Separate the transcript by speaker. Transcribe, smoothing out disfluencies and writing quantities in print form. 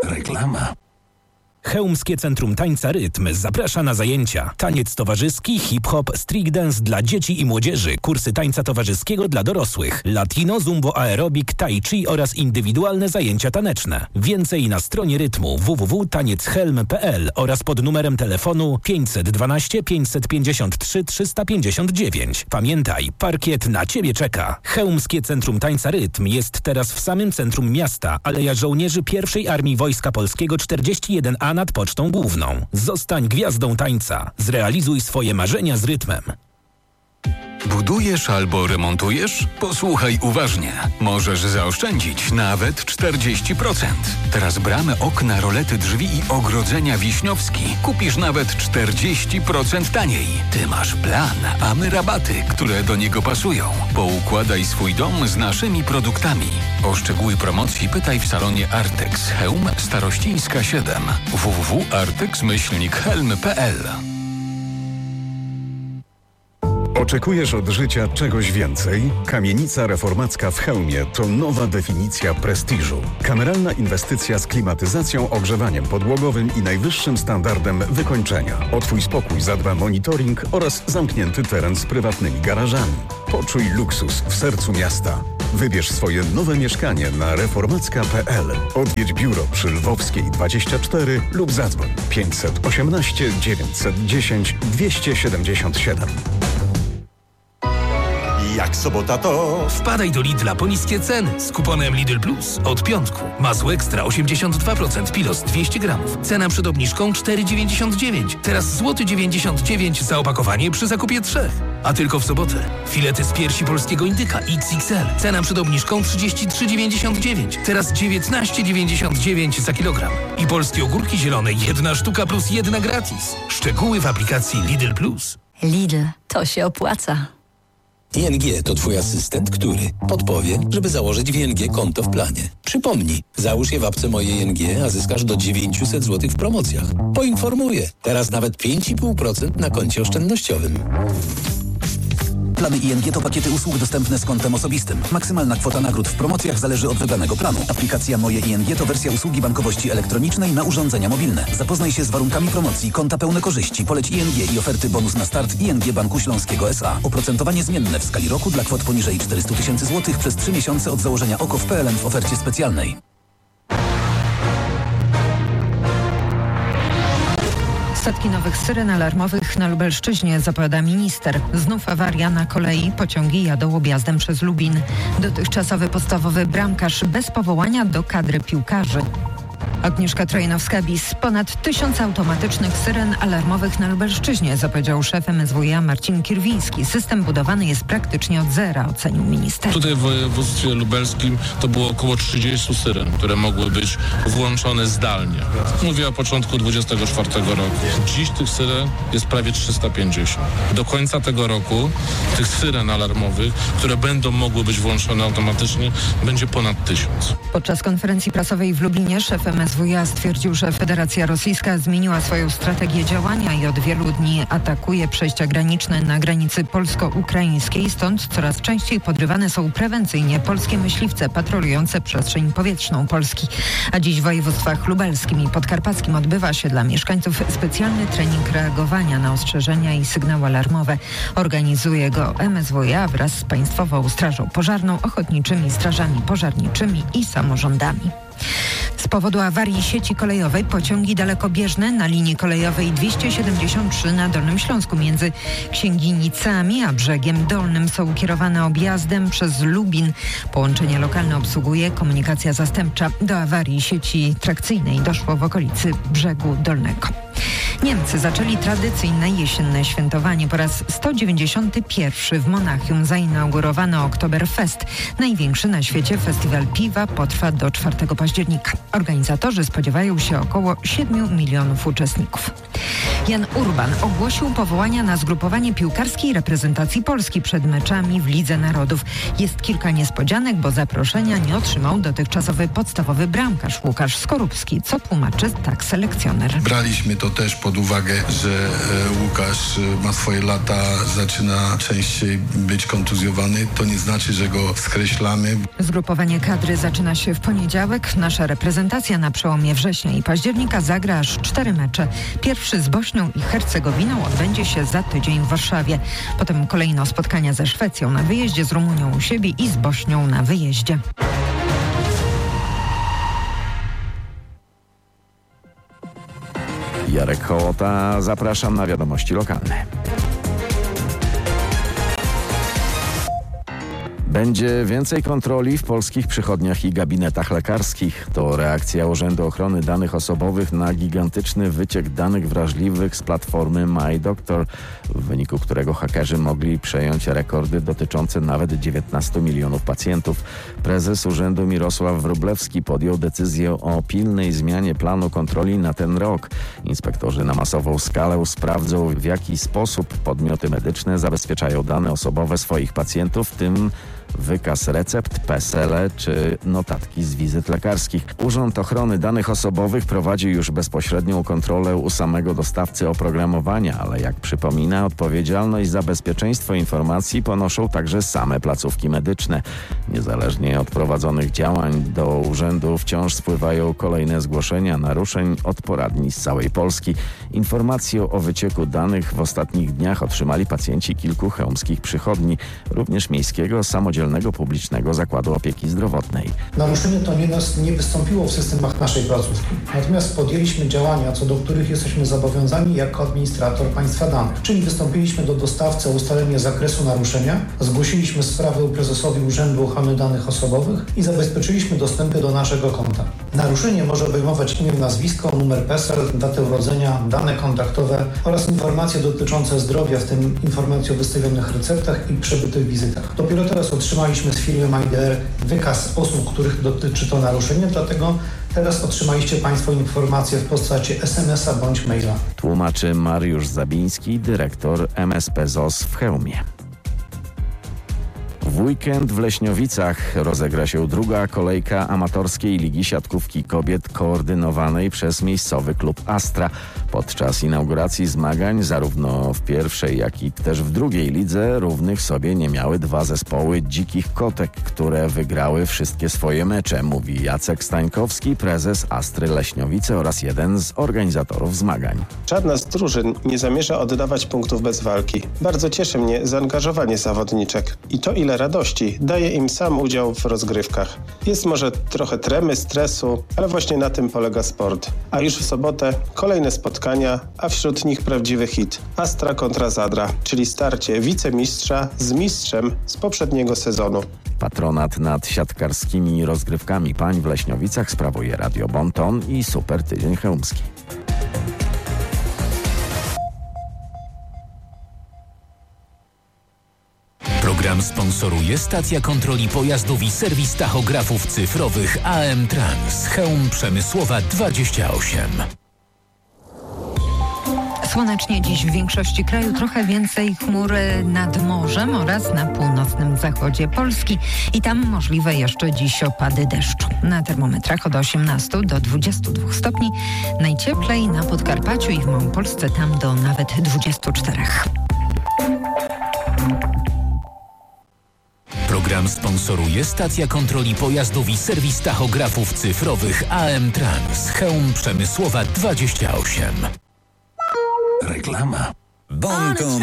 Speaker 1: Reklama.
Speaker 2: Chełmskie Centrum Tańca Rytm zaprasza na zajęcia. Taniec towarzyski, hip-hop, street dance dla dzieci i młodzieży, kursy tańca towarzyskiego dla dorosłych, latino, zumbo aerobik, tai chi oraz indywidualne zajęcia taneczne. Więcej na stronie rytmu www.taniechelm.pl oraz pod numerem telefonu 512 553 359. Pamiętaj, parkiet na Ciebie czeka. Chełmskie Centrum Tańca Rytm jest teraz w samym centrum miasta, Aleja Żołnierzy I Armii Wojska Polskiego 41A nad Pocztą Główną. Zostań gwiazdą tańca. Zrealizuj swoje marzenia z rytmem.
Speaker 3: Budujesz albo remontujesz? Posłuchaj uważnie. Możesz zaoszczędzić nawet 40%. Teraz bramy, okna, rolety drzwi i ogrodzenia Wiśniowski kupisz nawet 40% taniej. Ty masz plan, a my rabaty, które do niego pasują. Poukładaj swój dom z naszymi produktami. O szczegóły promocji pytaj w salonie Artex Chełm, Starościńska 7. www.artex-helm.pl.
Speaker 4: Oczekujesz od życia czegoś więcej? Kamienica reformacka w Chełmie to nowa definicja prestiżu. Kameralna inwestycja z klimatyzacją, ogrzewaniem podłogowym i najwyższym standardem wykończenia. O Twój spokój zadba monitoring oraz zamknięty teren z prywatnymi garażami. Poczuj luksus w sercu miasta. Wybierz swoje nowe mieszkanie na reformacka.pl. Odwiedź biuro przy Lwowskiej 24 lub zadzwoń 518 910 277.
Speaker 5: Jak sobota to...
Speaker 6: Wpadaj do Lidla po niskie ceny z kuponem Lidl Plus. Od piątku. Masło ekstra 82%, Pilos 200 gramów. Cena przed obniżką 4,99. Teraz złoty 99 za opakowanie przy zakupie 3. A tylko w sobotę. Filety z piersi polskiego indyka XXL. Cena przed obniżką 33,99. Teraz 19,99 za kilogram. I polskie ogórki zielone 1 sztuka plus 1 gratis. Szczegóły w aplikacji Lidl Plus.
Speaker 7: Lidl, to się opłaca.
Speaker 8: ING to Twój asystent, który podpowie, żeby założyć w ING konto w planie. Przypomnij, załóż je w apce Moje ING, a zyskasz do 900 zł w promocjach. Poinformuję, teraz nawet 5,5% na koncie oszczędnościowym.
Speaker 9: Plany ING to pakiety usług dostępne z kontem osobistym. Maksymalna kwota nagród w promocjach zależy od wybranego planu. Aplikacja Moje ING to wersja usługi bankowości elektronicznej na urządzenia mobilne. Zapoznaj się z warunkami promocji, konta pełne korzyści, poleć ING i oferty bonus na start ING Banku Śląskiego S.A. Oprocentowanie zmienne w skali roku dla kwot poniżej 400 000 złotych przez 3 miesiące od założenia OKO w PLN w ofercie specjalnej.
Speaker 10: Setki nowych syren alarmowych na Lubelszczyźnie, zapowiada minister. Znów awaria na kolei, pociągi jadą objazdem przez Lubin. Dotychczasowy podstawowy bramkarz bez powołania do kadry piłkarzy. Agnieszka Trojnowska-Bis. Ponad 1000 automatycznych syren alarmowych na Lubelszczyźnie, zapowiedział szef MSWiA Marcin Kierwiński. System budowany jest praktycznie od zera, ocenił minister.
Speaker 11: Tutaj w województwie lubelskim to było około 30 syren, które mogły być włączone zdalnie. Mówię o początku 2024 roku. Dziś tych syren jest prawie 350. Do końca tego roku tych syren alarmowych, które będą mogły być włączone automatycznie, będzie ponad 1000.
Speaker 10: Podczas konferencji prasowej w Lublinie szef MSWiA stwierdził, że Federacja Rosyjska zmieniła swoją strategię działania i od wielu dni atakuje przejścia graniczne na granicy polsko-ukraińskiej. Stąd coraz częściej podrywane są prewencyjnie polskie myśliwce patrolujące przestrzeń powietrzną Polski. A dziś w województwach lubelskim i podkarpackim odbywa się dla mieszkańców specjalny trening reagowania na ostrzeżenia i sygnały alarmowe. Organizuje go MSWiA wraz z Państwową Strażą Pożarną, ochotniczymi strażami pożarniczymi i samorządami. Z powodu awarii sieci kolejowej pociągi dalekobieżne na linii kolejowej 273 na Dolnym Śląsku między Księginicami a Brzegiem Dolnym są kierowane objazdem przez Lubin. Połączenie lokalne obsługuje komunikacja zastępcza. Do awarii sieci trakcyjnej doszło w okolicy Brzegu Dolnego. Niemcy zaczęli tradycyjne jesienne świętowanie. Po raz 191 w Monachium zainaugurowano Oktoberfest. Największy na świecie festiwal piwa potrwa do 4 października. Organizatorzy spodziewają się około 7 milionów uczestników. Jan Urban ogłosił powołania na zgrupowanie piłkarskiej reprezentacji Polski przed meczami w Lidze Narodów. Jest kilka niespodzianek, bo zaproszenia nie otrzymał dotychczasowy podstawowy bramkarz Łukasz Skorupski, co tłumaczy tak selekcjoner.
Speaker 1: Braliśmy to też pod uwagę, że Łukasz ma swoje lata, zaczyna częściej być kontuzjowany. To nie znaczy, że go skreślamy.
Speaker 10: Zgrupowanie kadry zaczyna się w poniedziałek. Nasza reprezentacja na przełomie września i października zagra aż 4 mecze. Pierwszy z Bośnią i Hercegowiną odbędzie się za tydzień w Warszawie. Potem kolejno spotkania ze Szwecją na wyjeździe, z Rumunią u siebie i z Bośnią na wyjeździe.
Speaker 12: Jarek Hołota, zapraszam na wiadomości lokalne. Będzie więcej kontroli w polskich przychodniach i gabinetach lekarskich. To reakcja Urzędu Ochrony Danych Osobowych na gigantyczny wyciek danych wrażliwych z platformy MyDoctor, w wyniku którego hakerzy mogli przejąć rekordy dotyczące nawet 19 milionów pacjentów. Prezes urzędu Mirosław Wróblewski podjął decyzję o pilnej zmianie planu kontroli na ten rok. Inspektorzy na masową skalę sprawdzą, w jaki sposób podmioty medyczne zabezpieczają dane osobowe swoich pacjentów, w tym wykaz recept, PESEL-e czy notatki z wizyt lekarskich. Urząd Ochrony Danych Osobowych prowadzi już bezpośrednią kontrolę u samego dostawcy oprogramowania, ale jak przypomina, odpowiedzialność za bezpieczeństwo informacji ponoszą także same placówki medyczne. Niezależnie od prowadzonych działań do urzędu wciąż spływają kolejne zgłoszenia naruszeń od poradni z całej Polski. Informacje o wycieku danych w ostatnich dniach otrzymali pacjenci kilku chełmskich przychodni, również Miejskiego Samodzielnego Publicznego Zakładu Opieki Zdrowotnej.
Speaker 13: Naruszenie to nie wystąpiło w systemach naszej placówki. Natomiast podjęliśmy działania, co do których jesteśmy zobowiązani jako administrator państwa danych. Czyli wystąpiliśmy do dostawcy o ustalenie zakresu naruszenia, zgłosiliśmy sprawę prezesowi Urzędu Ochrony Danych Osobowych i zabezpieczyliśmy dostępy do naszego konta. Naruszenie może obejmować imię, nazwisko, numer PESEL, datę urodzenia, dane kontaktowe oraz informacje dotyczące zdrowia, w tym informacje o wystawionych receptach i przebytych wizytach. Dopiero teraz otrzymaliśmy z firmy MyDR wykaz osób, których dotyczy to naruszenie, dlatego teraz otrzymaliście Państwo informacje w postaci SMS-a bądź maila.
Speaker 12: Tłumaczy Mariusz Zabiński, dyrektor MSP ZOS w Chełmie. W weekend w Leśniowicach rozegra się druga kolejka amatorskiej Ligi Siatkówki Kobiet koordynowanej przez miejscowy klub Astra. Podczas inauguracji zmagań zarówno w pierwszej, jak i też w drugiej lidze równych sobie nie miały 2 zespoły Dzikich Kotek, które wygrały wszystkie swoje mecze, mówi Jacek Stańkowski, prezes Astry Leśniowice oraz jeden z organizatorów zmagań.
Speaker 14: Żadna z drużyn nie zamierza oddawać punktów bez walki. Bardzo cieszy mnie zaangażowanie zawodniczek i to, ile radości daje im sam udział w rozgrywkach. Jest może trochę tremy, stresu, ale właśnie na tym polega sport. A już w sobotę kolejne spotkania, a wśród nich prawdziwy hit. Astra kontra Zadra, czyli starcie wicemistrza z mistrzem z poprzedniego sezonu.
Speaker 12: Patronat nad siatkarskimi rozgrywkami pań w Leśniowicach sprawuje Radio Bonton i Super Tydzień Chełmski.
Speaker 2: Program sponsoruje stacja kontroli pojazdów i serwis tachografów cyfrowych AM Trans. Chełm Przemysłowa 28.
Speaker 10: Słonecznie dziś w większości kraju, trochę więcej chmur nad morzem oraz na północnym zachodzie Polski i tam możliwe jeszcze dziś opady deszczu. Na termometrach od 18 do 22 stopni, najcieplej na Podkarpaciu i w Małopolsce, tam do nawet 24.
Speaker 2: Program sponsoruje stacja kontroli pojazdów i serwis tachografów cyfrowych AM Trans. Chełm Przemysłowa 28.
Speaker 3: Reklama.
Speaker 15: Bonton